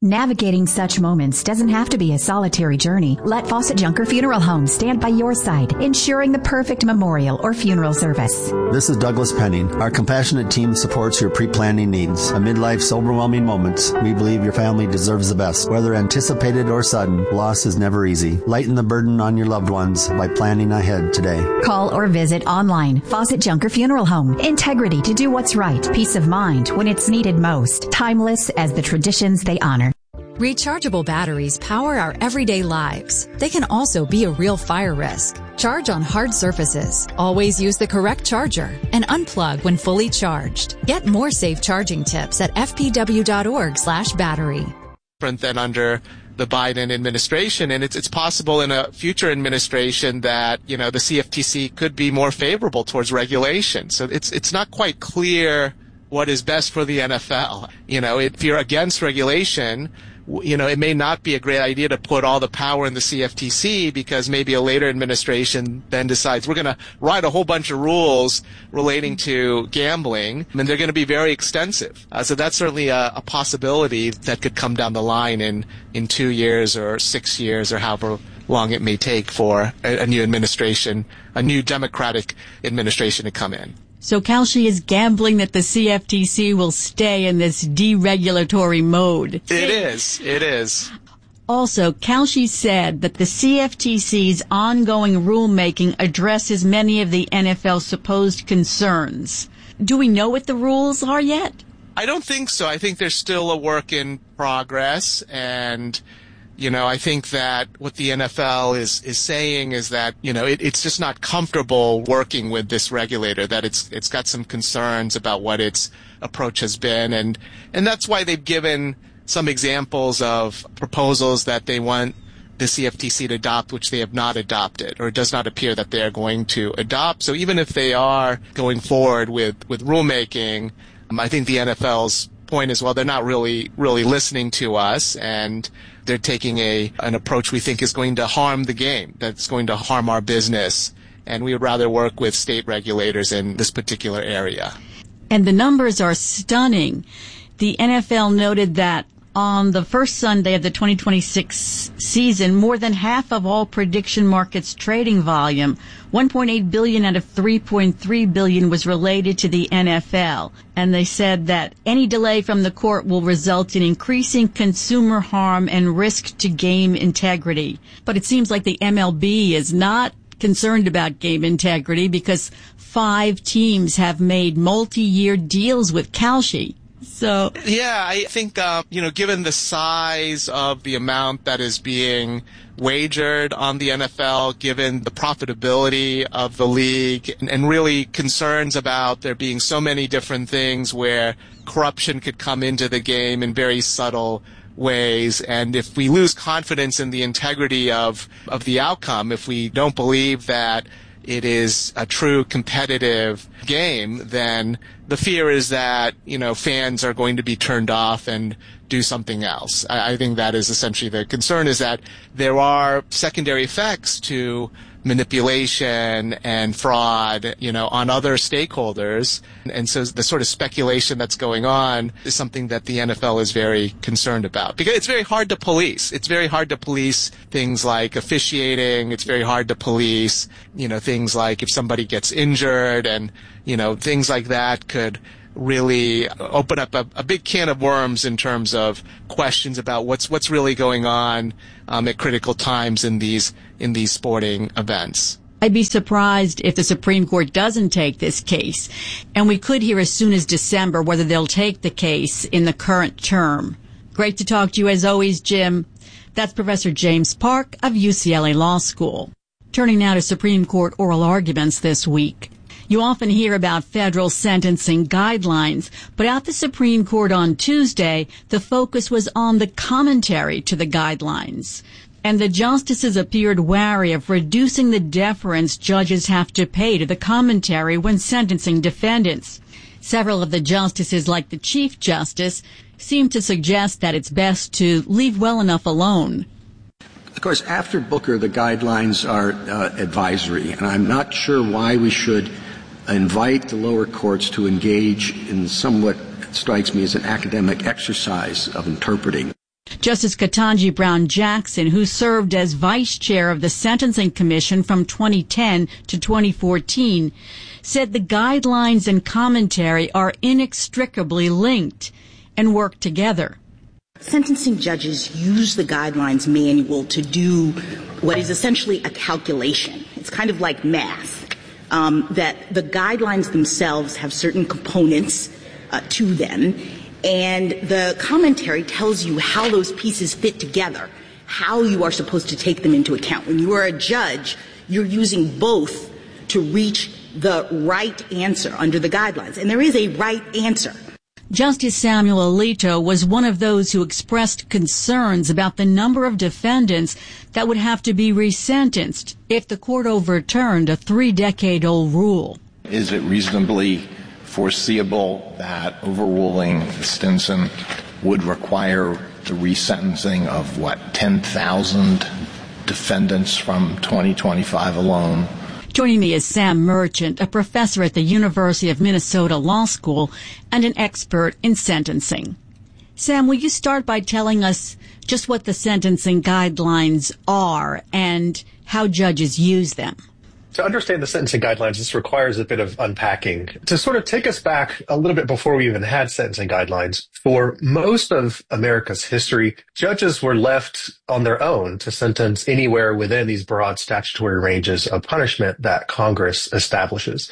Navigating such moments doesn't have to be a solitary journey. Let Fawcett Junker Funeral Home stand by your side, ensuring the perfect memorial or funeral service. This is Douglas Penning. Our compassionate team supports your pre-planning needs. Amid life's overwhelming moments, we believe your family deserves the best. Whether anticipated or sudden, loss is never easy. Lighten the burden on your loved ones by planning ahead today. Call or visit online. Fawcett Junker Funeral Home. Integrity to do what's right. Peace of mind when it's needed most. Timeless as the traditions they honor. Rechargeable batteries power our everyday lives. They can also be a real fire risk. Charge on hard surfaces. Always use the correct charger and unplug when fully charged. Get more safe charging tips at fpw.org/battery. Different than under the Biden administration, and it's possible in a future administration that, the CFTC could be more favorable towards regulation. So it's not quite clear what is best for the NFL. If you're against regulation, it may not be a great idea to put all the power in the CFTC, because maybe a later administration then decides we're going to write a whole bunch of rules relating to gambling, and they're going to be very extensive. So that's certainly a possibility that could come down the line in 2 years or 6 years or however long it may take for a new administration, a new Democratic administration to come in. So Kalshi is gambling that the CFTC will stay in this deregulatory mode. It is. Also, Kalshi said that the CFTC's ongoing rulemaking addresses many of the NFL's supposed concerns. Do we know what the rules are yet? I don't think so. I think there's still a work in progress, and I think that what the NFL is saying is that, it's just not comfortable working with this regulator, that it's got some concerns about what its approach has been. And that's why they've given some examples of proposals that they want the CFTC to adopt, which they have not adopted, or it does not appear that they are going to adopt. So even if they are going forward with rulemaking, I think the NFL's point is, well, they're not really listening to us, and they're taking an approach we think is going to harm the game, that's going to harm our business, and we would rather work with state regulators in this particular area. And the numbers are stunning. The NFL noted that on the first Sunday of the 2026 season, more than half of all prediction markets trading volume, 1.8 billion out of 3.3 billion, was related to the NFL. And they said that any delay from the court will result in increasing consumer harm and risk to game integrity. But it seems like the MLB is not concerned about game integrity, because 5 teams have made multi-year deals with Kalshi. So yeah, I think given the size of the amount that is being wagered on the NFL, given the profitability of the league, and really concerns about there being so many different things where corruption could come into the game in very subtle ways, and if we lose confidence in the integrity of the outcome, if we don't believe that it is a true competitive game, then the fear is that, fans are going to be turned off and do something else. I think that is essentially the concern, is that there are secondary effects to manipulation and fraud, on other stakeholders. And so the sort of speculation that's going on is something that the NFL is very concerned about, because it's very hard to police. It's very hard to police things like officiating. It's very hard to police, things like if somebody gets injured, and, things like that could really open up a big can of worms in terms of questions about what's really going on at critical times in these sporting events. I'd be surprised if the Supreme Court doesn't take this case, and we could hear as soon as December whether they'll take the case in the current term. Great to talk to you as always, Jim. That's Professor James Park of UCLA Law School. Turning now to Supreme Court oral arguments this week. You often hear about federal sentencing guidelines, but at the Supreme Court on Tuesday, the focus was on the commentary to the guidelines. And the justices appeared wary of reducing the deference judges have to pay to the commentary when sentencing defendants. Several of the justices, like the Chief Justice, seem to suggest that it's best to leave well enough alone. Of course, after Booker, the guidelines are advisory, and I'm not sure why we should invite the lower courts to engage in somewhat strikes me as an academic exercise of interpreting. Justice Ketanji Brown Jackson, who served as vice chair of the Sentencing Commission from 2010 to 2014, said the guidelines and commentary are inextricably linked and work together. Sentencing judges use the guidelines manual to do what is essentially a calculation. It's kind of like math, that the guidelines themselves have certain components to them, and the commentary tells you how those pieces fit together, how you are supposed to take them into account. When you are a judge, you're using both to reach the right answer under the guidelines. And there is a right answer. Justice Samuel Alito was one of those who expressed concerns about the number of defendants that would have to be resentenced if the court overturned a 3-decade-old rule. Is it reasonably foreseeable that overruling Stinson would require the resentencing of, 10,000 defendants from 2025 alone? Joining me is Sam Merchant, a professor at the University of Minnesota Law School and an expert in sentencing. Sam, will you start by telling us just what the sentencing guidelines are and how judges use them? To understand the sentencing guidelines, this requires a bit of unpacking. To sort of take us back a little bit before we even had sentencing guidelines, for most of America's history, judges were left on their own to sentence anywhere within these broad statutory ranges of punishment that Congress establishes.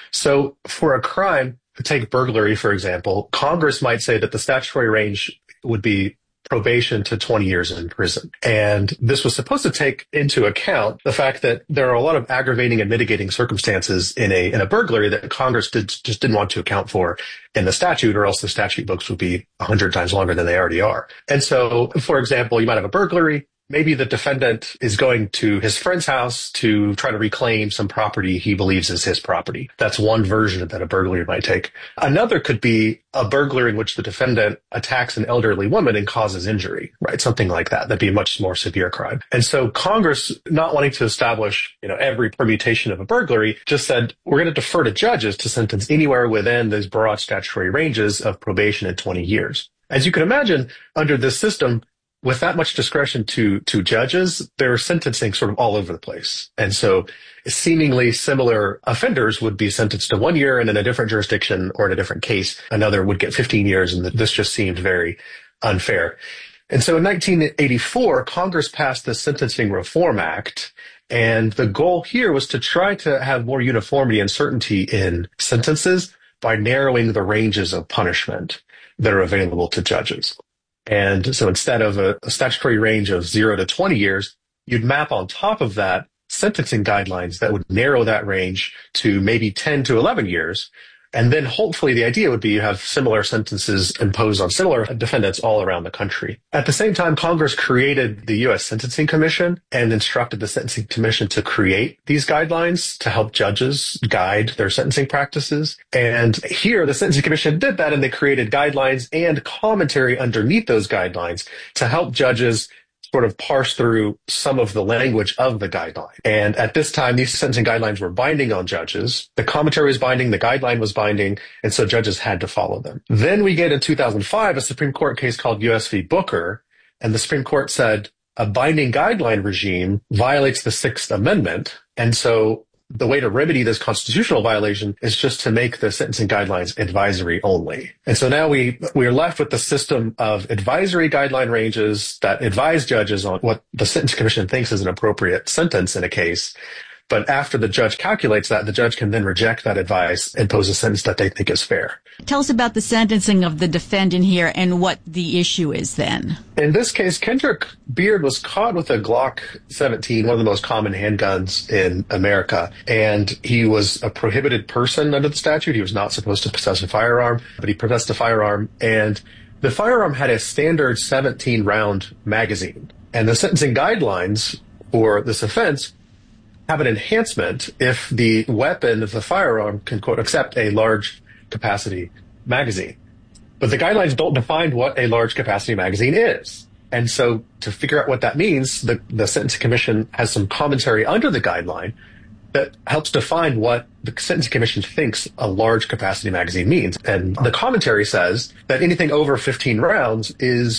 So for a crime, take burglary, for example, Congress might say that the statutory range would be probation to 20 years in prison. And this was supposed to take into account the fact that there are a lot of aggravating and mitigating circumstances in a burglary that Congress just didn't want to account for in the statute, or else the statute books would be 100 times longer than they already are. And so, for example, you might have a burglary. Maybe the defendant is going to his friend's house to try to reclaim some property he believes is his property. That's one version that a burglary might take. Another could be a burglary in which the defendant attacks an elderly woman and causes injury, right? Something like that. That'd be a much more severe crime. And so Congress, not wanting to establish, every permutation of a burglary, just said, we're going to defer to judges to sentence anywhere within those broad statutory ranges of probation and 20 years. As you can imagine, under this system, with that much discretion to judges, they're sentencing sort of all over the place. And so seemingly similar offenders would be sentenced to 1 year, and in a different jurisdiction or in a different case, another would get 15 years. And this just seemed very unfair. And so in 1984, Congress passed the Sentencing Reform Act. And the goal here was to try to have more uniformity and certainty in sentences by narrowing the ranges of punishment that are available to judges. And so instead of a statutory range of 0 to 20 years, you'd map on top of that sentencing guidelines that would narrow that range to maybe 10 to 11 years. And then hopefully the idea would be you have similar sentences imposed on similar defendants all around the country. At the same time, Congress created the U.S. Sentencing Commission and instructed the Sentencing Commission to create these guidelines to help judges guide their sentencing practices. And here, the Sentencing Commission did that, and they created guidelines and commentary underneath those guidelines to help judges sort of parse through some of the language of the guideline. And at this time, these sentencing guidelines were binding on judges. The commentary was binding, the guideline was binding, and so judges had to follow them. Then we get in 2005 a Supreme Court case called U.S. v. Booker, and the Supreme Court said a binding guideline regime violates the Sixth Amendment, and so the way to remedy this constitutional violation is just to make the sentencing guidelines advisory only. And so now we are left with the system of advisory guideline ranges that advise judges on what the Sentencing Commission thinks is an appropriate sentence in a case. But after the judge calculates that, the judge can then reject that advice and impose a sentence that they think is fair. Tell us about the sentencing of the defendant here and what the issue is then. In this case, Kendrick Beard was caught with a Glock 17, one of the most common handguns in America. And he was a prohibited person under the statute. He was not supposed to possess a firearm, but he possessed a firearm. And the firearm had a standard 17-round magazine. And the sentencing guidelines for this offense have an enhancement if the weapon, if the firearm can, quote, accept a large capacity magazine. But the guidelines don't define what a large capacity magazine is. And so to figure out what that means, the Sentencing Commission has some commentary under the guideline that helps define what the Sentencing Commission thinks a large capacity magazine means. And the commentary says that anything over 15 rounds is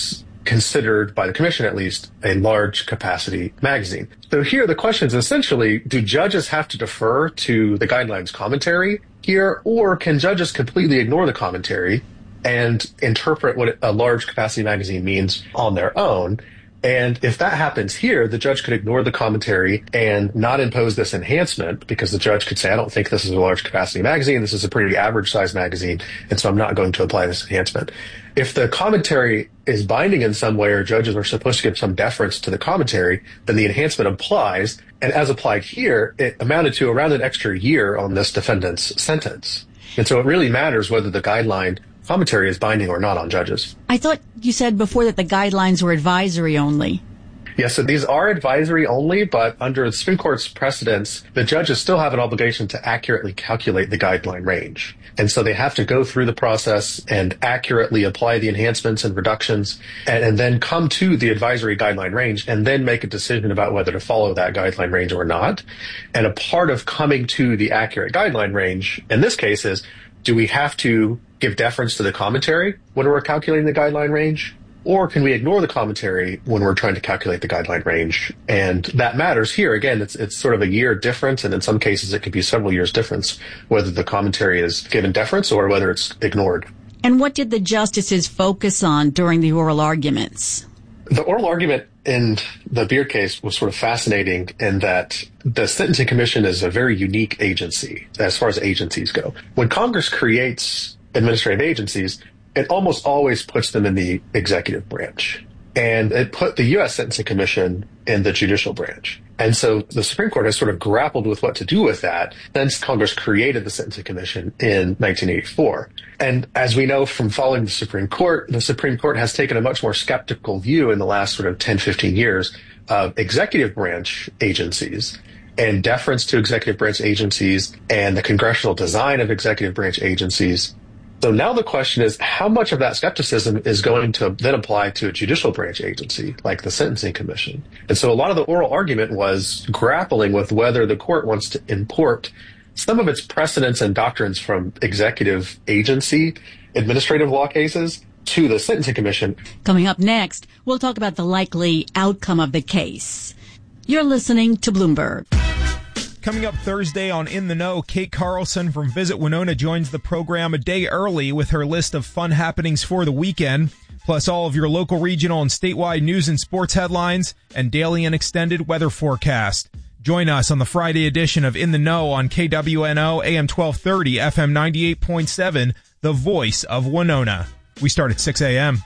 considered, by the commission at least, a large capacity magazine. So here the question is essentially, do judges have to defer to the guidelines commentary here, or can judges completely ignore the commentary and interpret what a large capacity magazine means on their own? And if that happens here, the judge could ignore the commentary and not impose this enhancement, because the judge could say, I don't think this is a large capacity magazine. This is a pretty average size magazine. And so I'm not going to apply this enhancement. If the commentary is binding in some way, or judges are supposed to give some deference to the commentary, then the enhancement applies. And as applied here, it amounted to around an extra year on this defendant's sentence. And so it really matters whether the guideline commentary is binding or not on judges. I thought you said before that the guidelines were advisory only. Yes, so these are advisory only, but under the Supreme Court's precedents, the judges still have an obligation to accurately calculate the guideline range. And so they have to go through the process and accurately apply the enhancements and reductions, and then come to the advisory guideline range, and then make a decision about whether to follow that guideline range or not. And a part of coming to the accurate guideline range in this case is, do we have to give deference to the commentary when we're calculating the guideline range? Or can we ignore the commentary when we're trying to calculate the guideline range? And that matters here. Again, it's sort of a year difference, and in some cases it could be several years difference, whether the commentary is given deference or whether it's ignored. And what did the justices focus on during the oral arguments? The oral argument in the Beard case was sort of fascinating in that the Sentencing Commission is a very unique agency as far as agencies go. When Congress creates administrative agencies, it almost always puts them in the executive branch. And it put the U.S. Sentencing Commission in the judicial branch. And so the Supreme Court has sort of grappled with what to do with that since Congress created the Sentencing Commission in 1984. And as we know from following the Supreme Court has taken a much more skeptical view in the last sort of 10, 15 years of executive branch agencies and deference to executive branch agencies and the congressional design of executive branch agencies. So now the question is, how much of that skepticism is going to then apply to a judicial branch agency like the Sentencing Commission? And so a lot of the oral argument was grappling with whether the court wants to import some of its precedents and doctrines from executive agency administrative law cases to the Sentencing Commission. Coming up next, we'll talk about the likely outcome of the case. You're listening to Bloomberg. Coming up Thursday on In the Know, Kate Carlson from Visit Winona joins the program a day early with her list of fun happenings for the weekend, plus all of your local, regional, and statewide news and sports headlines and daily and extended weather forecast. Join us on the Friday edition of In the Know on KWNO AM 1230, FM 98.7, the voice of Winona. We start at 6 a.m.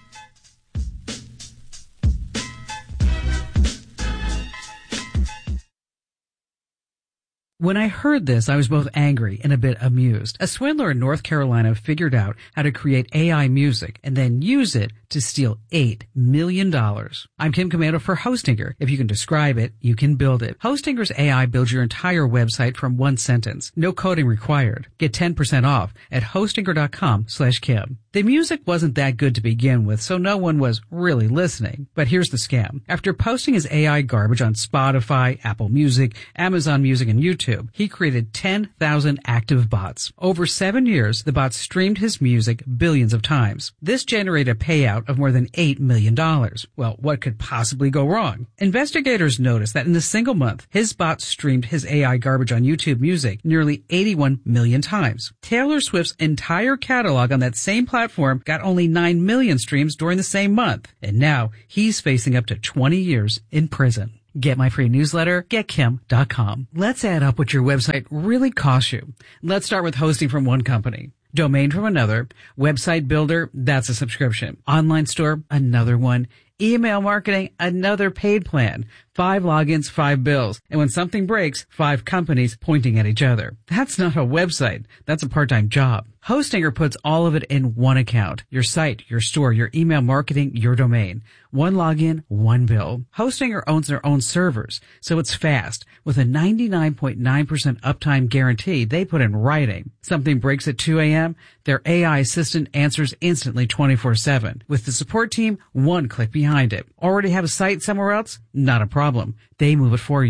When I heard this, I was both angry and a bit amused. A swindler in North Carolina figured out how to create AI music and then use it to steal $8 million. I'm Kim Komando for Hostinger. If you can describe it, you can build it. Hostinger's AI builds your entire website from one sentence. No coding required. Get 10% off at hostinger.com/Kim. The music wasn't that good to begin with, so no one was really listening. But here's the scam. After posting his AI garbage on Spotify, Apple Music, Amazon Music, and YouTube, he created 10,000 active bots. Over 7 years, the bots streamed his music billions of times. This generated a payout of more than $8 million. Well, what could possibly go wrong? Investigators noticed that in a single month, his bots streamed his AI garbage on YouTube Music nearly 81 million times. Taylor Swift's entire catalog on that same platform got only 9 million streams during the same month. And now he's facing up to 20 years in prison. Get my free newsletter, getkim.com. Let's add up what your website really costs you. Let's start with hosting from one company. Domain from another. Website builder, that's a subscription. Online store, another one. Email marketing, another paid plan. 5 logins, 5 bills. And when something breaks, 5 companies pointing at each other. That's not a website. That's a part-time job. Hostinger puts all of it in one account. Your site, your store, your email marketing, your domain. One login, one bill. Hostinger owns their own servers, so it's fast. With a 99.9% uptime guarantee they put in writing. Something breaks at 2 a.m., their AI assistant answers instantly 24/7. With the support team, one click behind it. Already have a site somewhere else? Not a problem. They move it for you.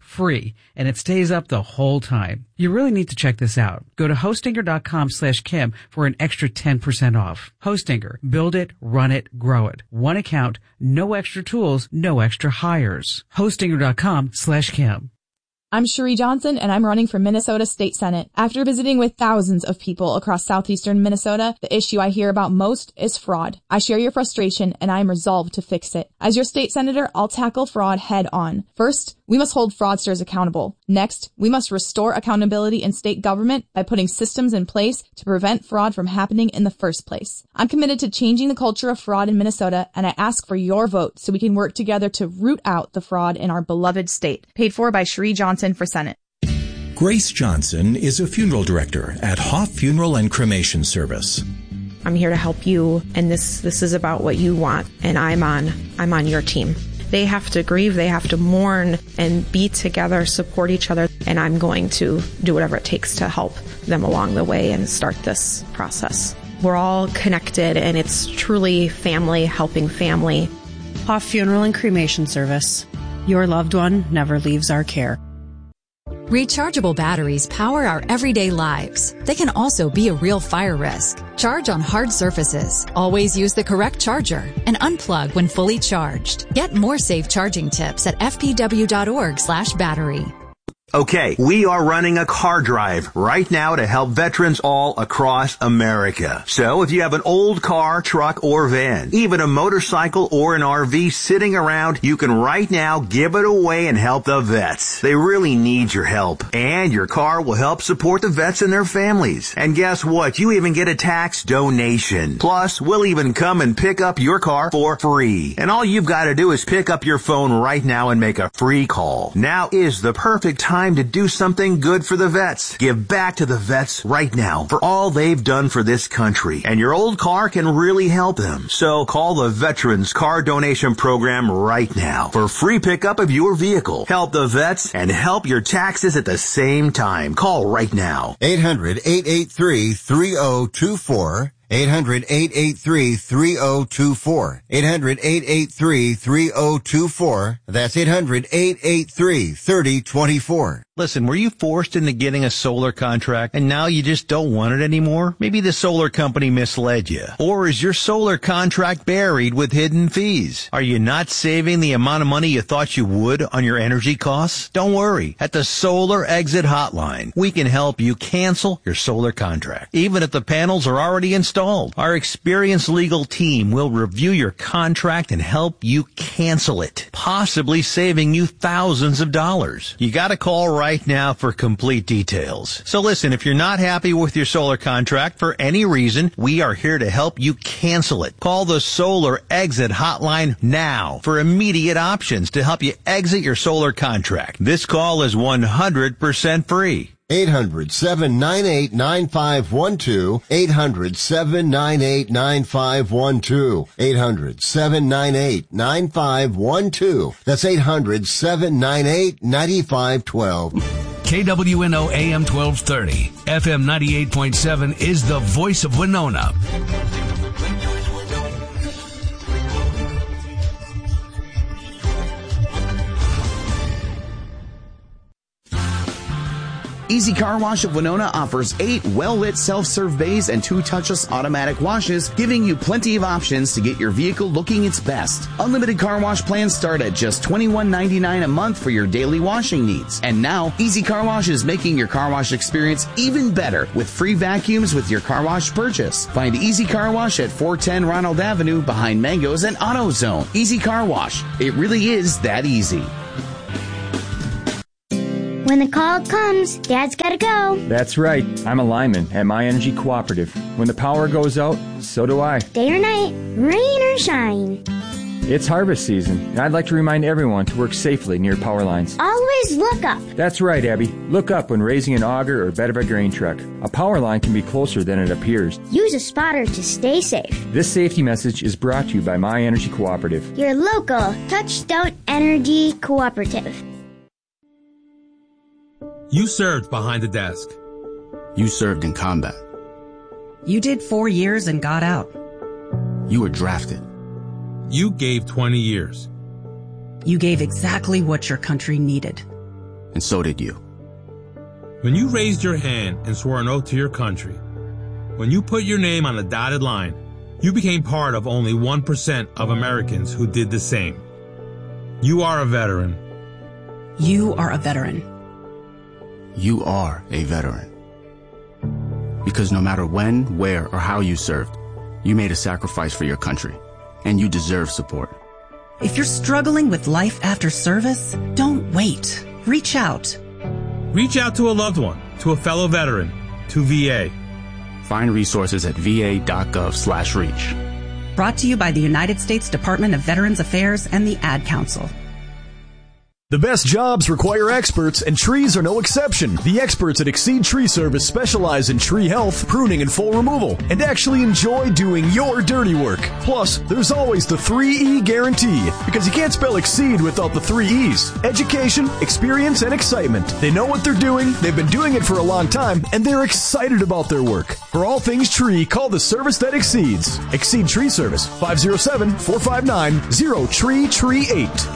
free, and it stays up the whole time. You really need to check this out. Go to Hostinger.com/Kim for an extra 10% off. Hostinger. Build it, run it, grow it. One account, no extra tools, no extra hires. Hostinger.com/Kim. I'm Cherie Johnson, and I'm running for Minnesota State Senate. After visiting with thousands of people across southeastern Minnesota, the issue I hear about most is fraud. I share your frustration, and I am resolved to fix it. As your state senator, I'll tackle fraud head on. First, we must hold fraudsters accountable. Next, we must restore accountability in state government by putting systems in place to prevent fraud from happening in the first place. I'm committed to changing the culture of fraud in Minnesota, and I ask for your vote so we can work together to root out the fraud in our beloved state. Paid for by Cherie Johnson for Senate. Grace Johnson is a funeral director at Hoff Funeral and Cremation Service. I'm here to help you, and this is about what you want, and I'm on your team. They have to grieve, they have to mourn and be together, support each other, and I'm going to do whatever it takes to help them along the way and start this process. We're all connected, and it's truly family helping family. Hoff Funeral and Cremation Service. Your loved one never leaves our care. Rechargeable batteries power our everyday lives. They can also be a real fire risk. Charge on hard surfaces. Always use the correct charger and unplug when fully charged. Get more safe charging tips at fpw.org/battery. Okay, we are running a car drive right now to help veterans all across America. So if you have an old car, truck, or van, even a motorcycle or an RV sitting around, you can right now give it away and help the vets. They really need your help. And your car will help support the vets and their families. And guess what? You even get a tax donation. Plus, we'll even come and pick up your car for free. And all you've got to do is pick up your phone right now and make a free call. Now is the perfect time to do something good for the vets. Give back to the vets right now for all they've done for this country. And your old car can really help them. So call the Veterans Car Donation Program right now for free pickup of your vehicle. Help the vets and help your taxes at the same time. Call right now. 800-883-3024. 800-883-3024. 800-883-3024. That's 800-883-3024. Listen, were you forced into getting a solar contract and now you just don't want it anymore? Maybe the solar company misled you. Or is your solar contract buried with hidden fees? Are you not saving the amount of money you thought you would on your energy costs? Don't worry. At the Solar Exit Hotline, we can help you cancel your solar contract, even if the panels are already installed. Our experienced legal team will review your contract and help you cancel it, possibly saving you thousands of dollars. You gotta call right now for complete details. So listen, if you're not happy with your solar contract for any reason, we are here to help you cancel it. Call the Solar Exit Hotline now for immediate options to help you exit your solar contract. This call is 100% free. 800-798-9512. 800-798-9512. 800-798-9512. That's 800-798-9512. KWNO AM 1230, FM 98.7 is the voice of Winona. Easy Car Wash of Winona offers 8 well-lit self-serve bays and 2 touchless automatic washes, giving you plenty of options to get your vehicle looking its best. Unlimited car wash plans start at just $21.99 a month for your daily washing needs. And now, Easy Car Wash is making your car wash experience even better with free vacuums with your car wash purchase. Find Easy Car Wash at 410 Ronald Avenue behind Mango's and AutoZone. Easy Car Wash. It really is that easy. When the call comes, Dad's gotta go. That's right. I'm a lineman at My Energy Cooperative. When the power goes out, so do I. Day or night, rain or shine. It's harvest season, and I'd like to remind everyone to work safely near power lines. Always look up. That's right, Abby. Look up when raising an auger or bed of a grain truck. A power line can be closer than it appears. Use a spotter to stay safe. This safety message is brought to you by My Energy Cooperative. Your local Touchstone Energy Cooperative. You served behind the desk. You served in combat. You did 4 years and got out. You were drafted. You gave 20 years. You gave exactly what your country needed. And so did you. When you raised your hand and swore an oath to your country, when you put your name on a dotted line, you became part of only 1% of Americans who did the same. You are a veteran. You are a veteran. You are a veteran. Because no matter when, where, or how you served, you made a sacrifice for your country, and you deserve support. If you're struggling with life after service, don't wait. Reach out. Reach out to a loved one, to a fellow veteran, to VA. Find resources at va.gov/reach. Brought to you by the United States Department of Veterans Affairs and the Ad Council. The best jobs require experts, and trees are no exception. The experts at Exceed Tree Service specialize in tree health, pruning, and full removal, and actually enjoy doing your dirty work. Plus, there's always the 3E guarantee, because you can't spell Exceed without the 3 E's. Education, experience, and excitement. They know what they're doing, they've been doing it for a long time, and they're excited about their work. For all things tree, call the service that exceeds. Exceed Tree Service, 507-459-0TREE38.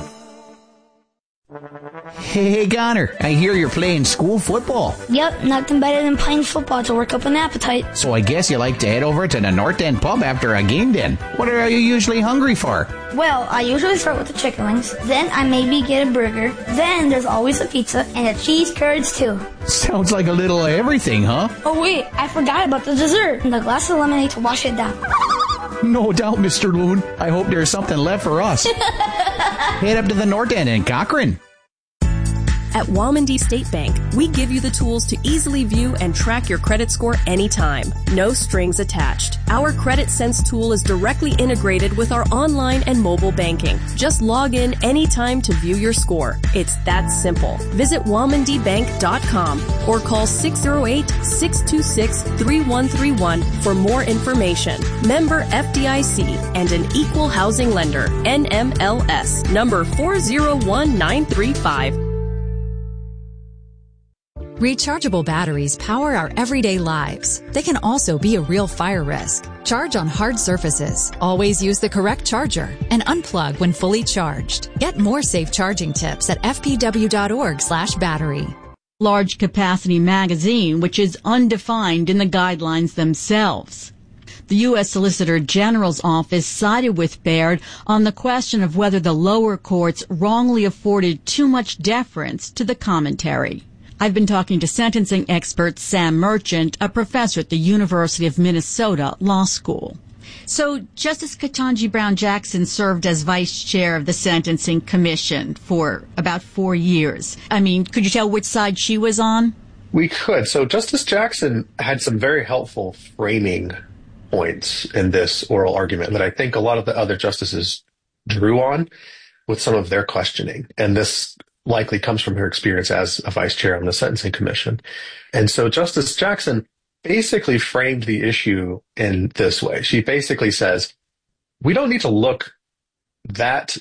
Hey, Connor, I hear you're playing school football. Yep, nothing better than playing football to work up an appetite. So I guess you like to head over to the North End pub after a game then. What are you usually hungry for? Well, I usually start with the chicken wings, then I maybe get a burger, then there's always a pizza, and a cheese curds too. Sounds like a little of everything, huh? Oh wait, I forgot about the dessert, and the glass of lemonade to wash it down. No doubt, Mr. Loon. I hope there's something left for us. Head up to the North End in Cochrane. At Walmondee State Bank, we give you the tools to easily view and track your credit score anytime. No strings attached. Our Credit Sense tool is directly integrated with our online and mobile banking. Just log in anytime to view your score. It's that simple. Visit WalmondeeBank.com or call 608-626-3131 for more information. Member FDIC and an equal housing lender. NMLS number 401935. Rechargeable batteries power our everyday lives. They can also be a real fire risk. Charge on hard surfaces. Always use the correct charger and unplug when fully charged. Get more safe charging tips at fpw.org/battery. Large capacity magazine, which is undefined in the guidelines themselves. The U.S. Solicitor General's office sided with Baird on the question of whether the lower courts wrongly afforded too much deference to the commentary. I've been talking to sentencing expert Sam Merchant, a professor at the University of Minnesota Law School. So Justice Ketanji Brown Jackson served as vice chair of the Sentencing Commission for about 4 years. I mean, could you tell which side she was on? We could. So Justice Jackson had some very helpful framing points in this oral argument that I think a lot of the other justices drew on with some of their questioning. And this likely comes from her experience as a vice chair on the Sentencing Commission. And so Justice Jackson basically framed the issue in this way. She basically says, we don't need to look that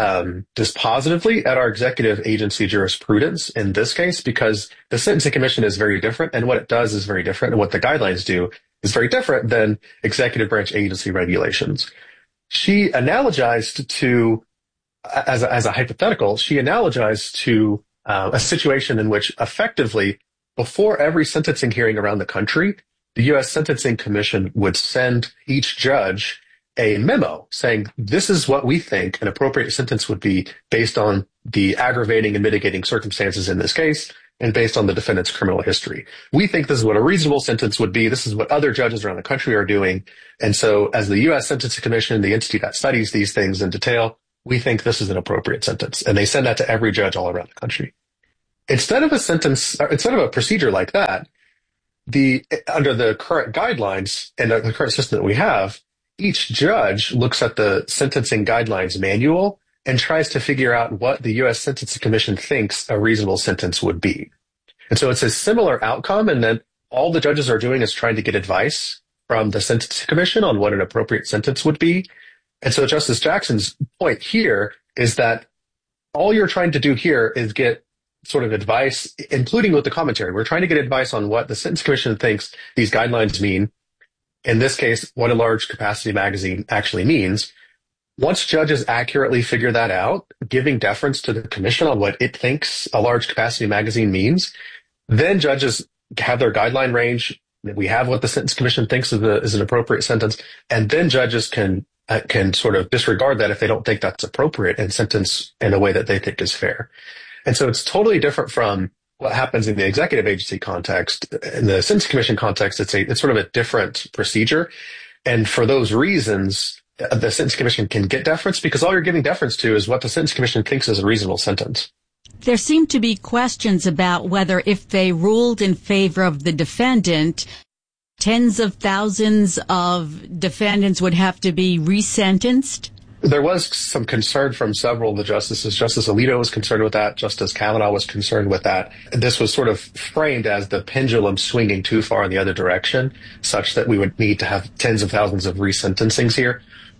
dispositively at our executive agency jurisprudence in this case, because the Sentencing Commission is very different, and what it does is very different, and what the guidelines do is very different than executive branch agency regulations. She analogized to as a hypothetical, she analogized to a situation in which effectively, before every sentencing hearing around the country, the U.S. Sentencing Commission would send each judge a memo saying, this is what we think an appropriate sentence would be based on the aggravating and mitigating circumstances in this case and based on the defendant's criminal history. We think this is what a reasonable sentence would be. This is what other judges around the country are doing. And so as the U.S. Sentencing Commission, the entity that studies these things in detail, we think this is an appropriate sentence. And they send that to every judge all around the country. Instead of a procedure like that, under the current guidelines and the current system that we have, each judge looks at the sentencing guidelines manual and tries to figure out what the U.S. Sentencing Commission thinks a reasonable sentence would be. And so it's a similar outcome, and then all the judges are doing is trying to get advice from the Sentencing Commission on what an appropriate sentence would be. And so Justice Jackson's point here is that all you're trying to do here is get sort of advice, including with the commentary. We're trying to get advice on what the Sentencing Commission thinks these guidelines mean. In this case, what a large capacity magazine actually means. Once judges accurately figure that out, giving deference to the commission on what it thinks a large capacity magazine means, then judges have their guideline range. We have what the sentence commission thinks is an appropriate sentence, and then judges can sort of disregard that if they don't think that's appropriate and sentence in a way that they think is fair. And so it's totally different from what happens in the executive agency context. In the sentence commission context, it's sort of a different procedure. And for those reasons, the sentence commission can get deference because all you're giving deference to is what the sentence commission thinks is a reasonable sentence. There seem to be questions about whether if they ruled in favor of the defendant, tens of thousands of defendants would have to be resentenced. There was some concern from several of the justices. Justice Alito was concerned with that. Justice Kavanaugh was concerned with that. This was sort of framed as the pendulum swinging too far in the other direction, such that we would need to have tens of thousands of resentencings here.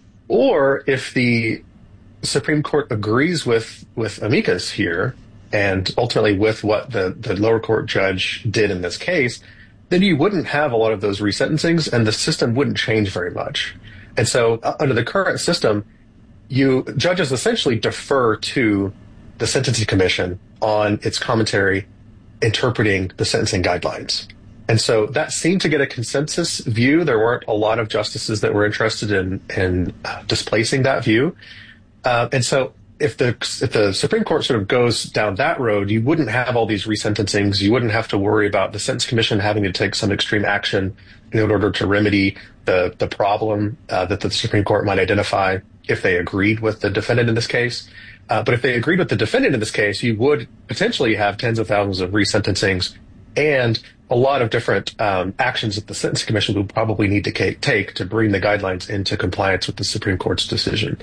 Or if the Supreme Court agrees with amicus here, and ultimately with what the lower court judge did in this case, then you wouldn't have a lot of those resentencings and the system wouldn't change very much. And so under the current system, judges essentially defer to the Sentencing Commission on its commentary interpreting the sentencing guidelines. And so that seemed to get a consensus view. There weren't a lot of justices that were interested in displacing that view. And so if the Supreme Court sort of goes down that road, you wouldn't have all these resentencings. You wouldn't have to worry about the Sentence Commission having to take some extreme action in order to remedy the problem that the Supreme Court might identify if they agreed with the defendant in this case. But if they agreed with the defendant in this case, you would potentially have tens of thousands of resentencings and a lot of different actions that the Sentencing Commission would probably need to take to bring the guidelines into compliance with the Supreme Court's decision.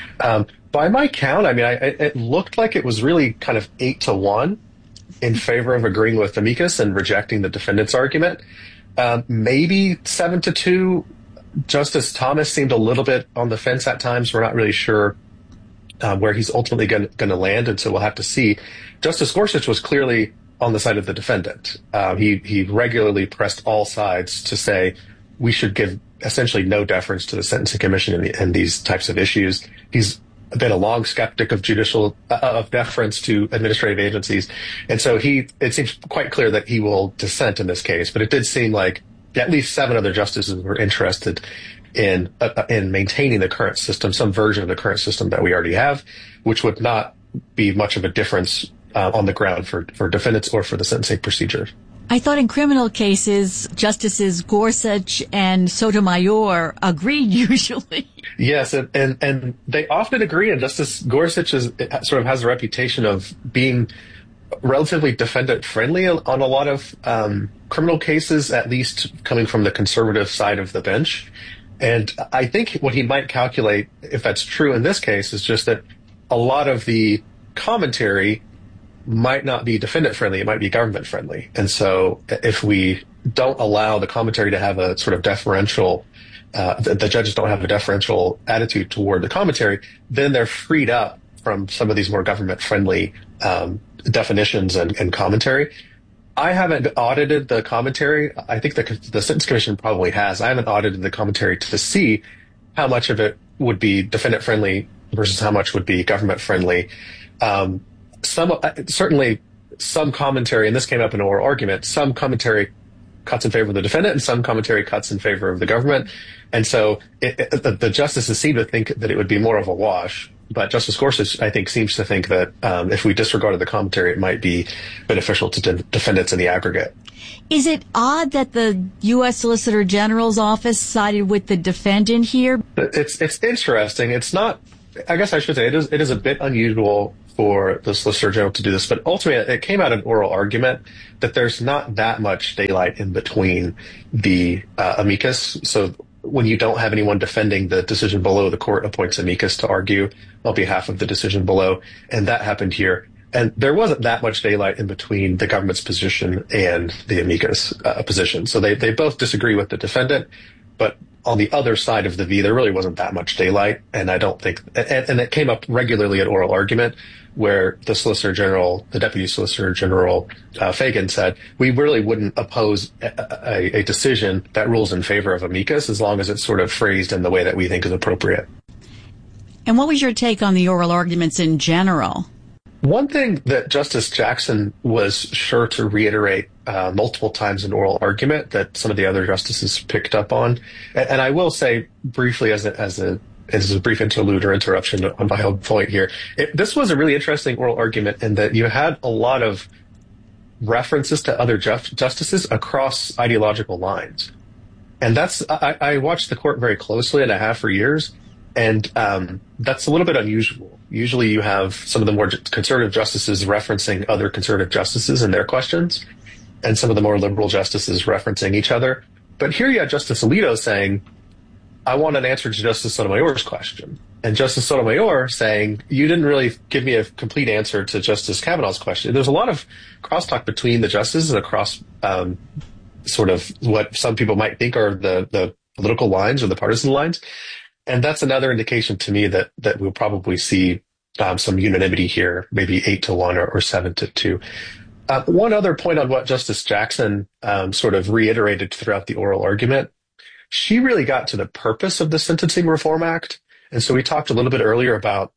By my count, I mean, it looked like it was really kind of 8-1 in favor of agreeing with amicus and rejecting the defendant's argument. Maybe 7-2. Justice Thomas seemed a little bit on the fence at times. We're not really sure where he's ultimately going to land, and so we'll have to see. Justice Gorsuch was clearly on the side of the defendant. He regularly pressed all sides to say we should give essentially no deference to the Sentencing Commission in these types of issues. He's been a long skeptic of deference to administrative agencies, and so it seems quite clear that he will dissent in this case. But it did seem like at least 7 other justices were interested in maintaining the current system, some version of the current system that we already have, which would not be much of a difference on the ground for defendants or for the sentencing procedure. I thought in criminal cases, Justices Gorsuch and Sotomayor agreed usually. Yes, and they often agree, and Justice Gorsuch sort of has a reputation of being relatively defendant-friendly on a lot of criminal cases, at least coming from the conservative side of the bench. And I think what he might calculate, if that's true in this case, is just that a lot of the commentary might not be defendant-friendly, it might be government-friendly. And so if we don't allow the commentary to have a sort of deferential, the judges don't have a deferential attitude toward the commentary, then they're freed up from some of these more government-friendly definitions and commentary. I haven't audited the commentary. I think the Sentence Commission probably has. I haven't audited the commentary to see how much of it would be defendant-friendly versus how much would be government-friendly. Certainly some commentary, and this came up in oral argument, some commentary cuts in favor of the defendant and some commentary cuts in favor of the government. And so the justices seem to think that it would be more of a wash. But Justice Gorsuch, I think, seems to think that if we disregarded the commentary, it might be beneficial to defendants in the aggregate. Is it odd that the U.S. Solicitor General's office sided with the defendant here? It's interesting. It's not, I guess I should say, it is a bit unusual for the Solicitor General to do this, but ultimately it came out in oral argument that there's not that much daylight in between the amicus. So when you don't have anyone defending the decision below, the court appoints amicus to argue on behalf of the decision below, and that happened here. And there wasn't that much daylight in between the government's position and the amicus position. So they both disagree with the defendant, but on the other side of the V, there really wasn't that much daylight. And I don't think, and it came up regularly at oral argument where the Solicitor General, the Deputy Solicitor General Fagan said, we really wouldn't oppose a decision that rules in favor of amicus as long as it's sort of phrased in the way that we think is appropriate. And what was your take on the oral arguments in general? One thing that Justice Jackson was sure to reiterate multiple times in oral argument that some of the other justices picked up on, and I will say briefly as a brief interlude or interruption on my own point here, this was a really interesting oral argument in that you had a lot of references to other justices across ideological lines. And I watched the court very closely, and I have for years, and that's a little bit unusual. Usually you have some of the more conservative justices referencing other conservative justices in their questions, and some of the more liberal justices referencing each other. But here you had Justice Alito saying, I want an answer to Justice Sotomayor's question. And Justice Sotomayor saying, you didn't really give me a complete answer to Justice Kavanaugh's question. There's a lot of crosstalk between the justices and across sort of what some people might think are the political lines or the partisan lines. And that's another indication to me that we'll probably see some unanimity here, maybe 8-1 or 7-2. One other point on what Justice Jackson sort of reiterated throughout the oral argument, she really got to the purpose of the Sentencing Reform Act. And so we talked a little bit earlier about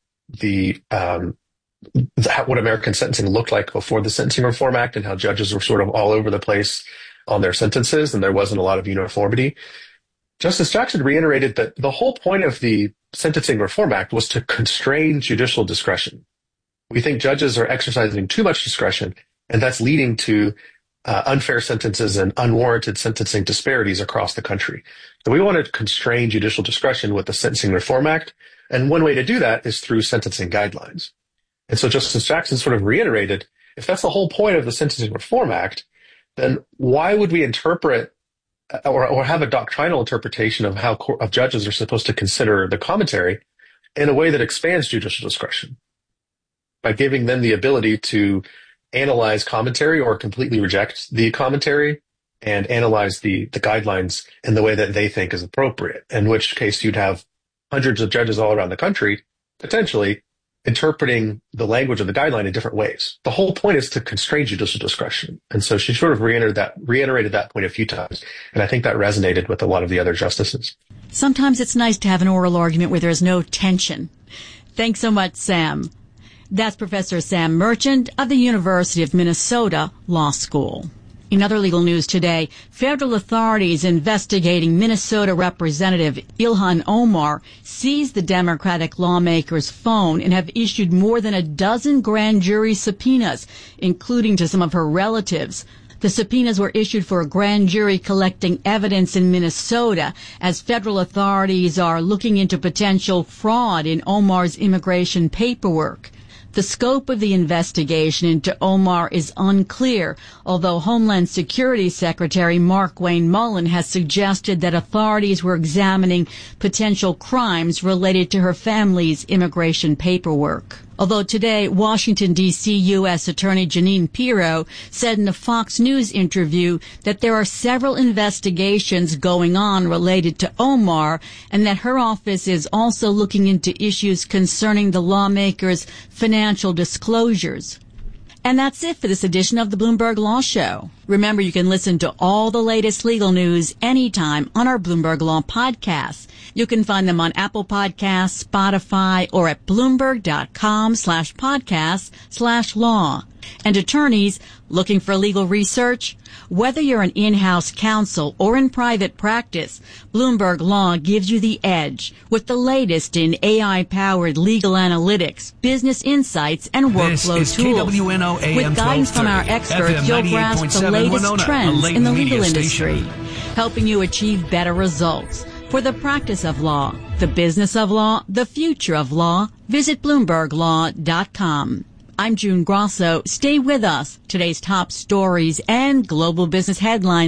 what American sentencing looked like before the Sentencing Reform Act and how judges were sort of all over the place on their sentences and there wasn't a lot of uniformity. Justice Jackson reiterated that the whole point of the Sentencing Reform Act was to constrain judicial discretion. We think judges are exercising too much discretion, and that's leading to unfair sentences and unwarranted sentencing disparities across the country. So we want to constrain judicial discretion with the Sentencing Reform Act, and one way to do that is through sentencing guidelines. And so Justice Jackson sort of reiterated, if that's the whole point of the Sentencing Reform Act, then why would we interpret or have a doctrinal interpretation of how of judges are supposed to consider the commentary in a way that expands judicial discretion by giving them the ability to analyze commentary or completely reject the commentary and analyze the guidelines in the way that they think is appropriate, in which case you'd have hundreds of judges all around the country potentially interpreting the language of the guideline in different ways. The whole point is to constrain judicial discretion. And so she sort of reiterated that point a few times. And I think that resonated with a lot of the other justices. Sometimes it's nice to have an oral argument where there's no tension. Thanks so much, Sam. That's Professor Sam Merchant of the University of Minnesota Law School. In other legal news today, federal authorities investigating Minnesota Representative Ilhan Omar seized the Democratic lawmaker's phone and have issued more than a dozen grand jury subpoenas, including to some of her relatives. The subpoenas were issued for a grand jury collecting evidence in Minnesota as federal authorities are looking into potential fraud in Omar's immigration paperwork. The scope of the investigation into Omar is unclear, although Homeland Security Secretary Markwayne Mullin has suggested that authorities were examining potential crimes related to her family's immigration paperwork. Although today, Washington, D.C. U.S. Attorney Jeanine Pirro said in a Fox News interview that there are several investigations going on related to Omar and that her office is also looking into issues concerning the lawmaker's financial disclosures. And that's it for this edition of the Bloomberg Law Show. Remember, you can listen to all the latest legal news anytime on our Bloomberg Law podcasts. You can find them on Apple Podcasts, Spotify, or at Bloomberg.com/podcast/law. And attorneys looking for legal research? Whether you're an in-house counsel or in private practice, Bloomberg Law gives you the edge with the latest in AI-powered legal analytics, business insights, and workflow tools. KWNO AM with guidance from our experts, you'll grasp the latest Winona, trends in the legal station. industry, helping you achieve better results. For the practice of law, the business of law, the future of law, visit BloombergLaw.com. I'm June Grosso. Stay with us. Today's top stories and global business headlines